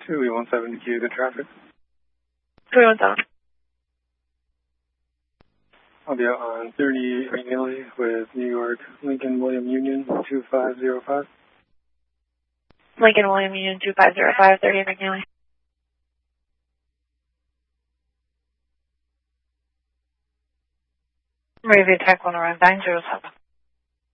217 Q, good traffic. 217. I'll be out on 30 McNeely with New York Lincoln William Union 2505. Lincoln William Union 2505, 30 McNeely. Ready to attack 1 around 907.